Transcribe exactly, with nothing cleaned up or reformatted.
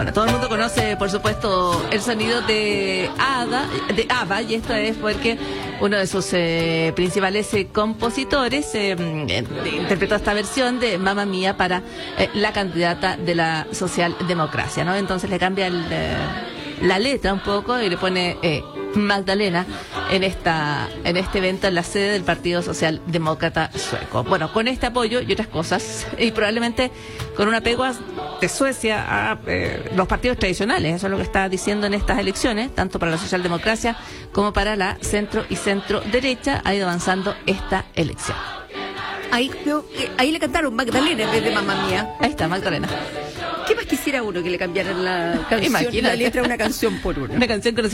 Bueno, todo el mundo conoce, por supuesto, el sonido de Ada, de ABBA, y esto es porque uno de sus eh, principales eh, compositores eh, eh, interpretó esta versión de Mamma Mía para eh, la candidata de la socialdemocracia, ¿no? Entonces le cambia el, eh, la letra un poco y le pone eh, Magdalena en esta en este evento en la sede del Partido Socialdemócrata Sueco. Bueno, con este apoyo y otras cosas, y probablemente con un apego de Suecia a eh, los partidos tradicionales, eso es lo que está diciendo en estas elecciones, tanto para la socialdemocracia como para la centro y centro derecha, ha ido avanzando esta elección. Ahí, ahí le cantaron Magdalena en vez de Mamma Mía. Ahí está, Magdalena. ¿Qué más quisiera uno que le cambiaran la canción, la letra a una canción por una? Una canción conocida